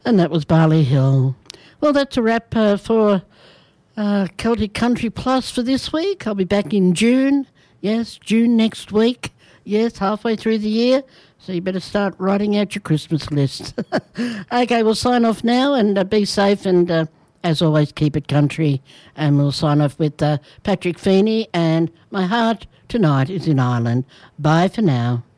And that was Barley Hill. Well, that's a wrap for Celtic Country Plus for this week. I'll be back in June. Yes, June next week. Yes, halfway through the year. So you better start writing out your Christmas list. Okay, we'll sign off now and be safe and, as always, keep it country. And we'll sign off with Patrick Feeney and My Heart Tonight is in Ireland. Bye for now.